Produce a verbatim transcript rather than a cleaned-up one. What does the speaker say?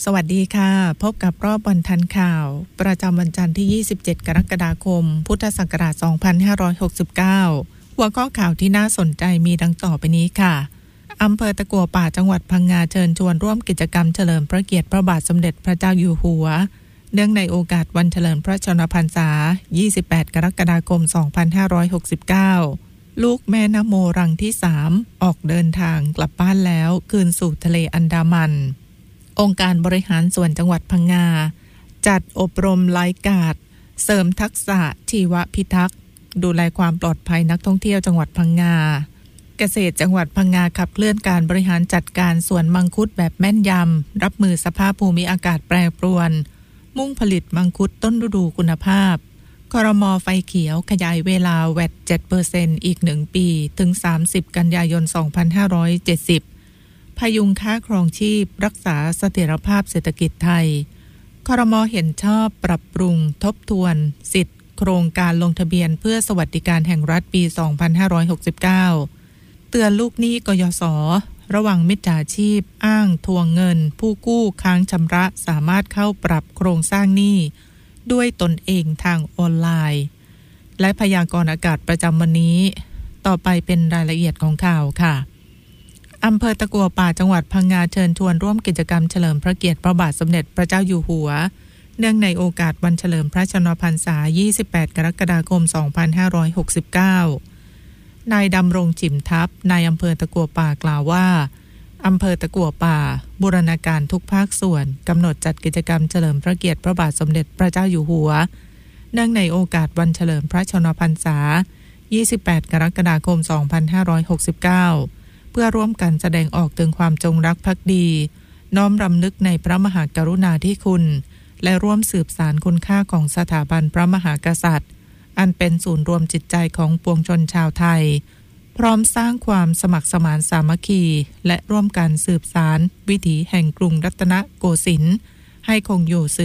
สวัสดีค่ะพบกับรอบวันทันข่าวประจำวันจันทร์ที่ยี่สิบเจ็ดกรกฎาคมพุทธศักราชสองพันห้าร้อยหกสิบเก้าหัวข้อข่าวที่น่าสนใจมีดังต่อไปนี้ค่ะอำเภอตะกั่วป่าจังหวัดพังงาเชิญชวนร่วมกิจกรรมเฉลิมพระเกียรติพระบาทสมเด็จพระเจ้าอยู่หัวเนื่องในโอกาสวันเฉลิมพระชนมพรรษายี่สิบแปดกรกฎาคมสองพันห้าร้อยหกสิบเก้าลูกแม่นโมรังที่สามออกเดินทางกลับบ้านแล้วคืนสู่ทะเลอันดามันองค์การบริหารส่วนจังหวัดพังงาจัดอบรมไลฟ์การ์ดเสริมทักษะชีวพิทักษ์ดูแลความปลอดภัยนักท่องเที่ยวจังหวัดพังงาเกษตรจังหวัดพังงาขับเคลื่อนการบริหารจัดการสวนมังคุดแบบแม่นยำรับมือสภาพภูมิอากาศแปรปรวนมุ่งผลิตมังคุดต้นฤดูคุณภาพครม.ไฟเขียวขยายเวลา แวต เจ็ดเปอร์เซ็นต์ อีกหนึ่งปีถึงสามสิบกันยายนสองพันห้าร้อยเจ็ดสิบพยุงค่าครองชีพรักษาเสถียรภาพเศรษฐกิจไทยครม.เห็นชอบปรับปรุงทบทวนสิทธิโครงการลงทะเบียนเพื่อสวัสดิการแห่งรัฐปีสองพันห้าร้อยหกสิบเก้าเตือนลูกหนี้กยศระวังมิจฉาชีพอ้างทวงเงินผู้กู้ค้างชำระสามารถเข้าปรับโครงสร้างหนี้ด้วยตนเองทางออนไลน์และพยากรณ์อากาศประจำวันนี้ต่อไปเป็นรายละเอียดของข่าวค่ะอำเภอตะกั่วป่าจังหวัดพังงาเชิญชวนร่วมกิจกรรมเฉลิมพระเกียรติพระบาทสมเด็จพระเจ้าอยู่หัวเนื่องในโอกาสวันเฉลิมพระชนมพรรษายี่สิบแปดกรกฎาคมสองพันห้าร้อยหกสิบเก้านายดำรงฉิมทัพนายอำเภอตะกั่วป่ากล่าวว่าอำเภอตะกั่วป่าบูรณาการทุกภาคส่วนกำหนดจัดกิจกรรมเฉลิมพระเกียรติพระบาทสมเด็จพระเจ้าอยู่หัวเนื่องในโอกาสวันเฉลิมพระชนมพรรษายี่สิบแปดกรกฎาคมสองพันห้าร้อยหกสิบเก้าเพื่อร่วมกันแสดงออกถึงความจงรักภักดีน้อมรำลึกในพระมหากรุณาธิคุณและร่วมสืบสานคุณค่าของสถาบันพระมหากษัตริย์อันเป็นศูนย์รวมจิตใจของปวงชนชาวไทยพร้อมสร้างความสมัครสมานสามัคคีและร่วมกันสืบสานวิถีแห่งกรุงรัตนโกสินทร์ให้คงอยู่สืบ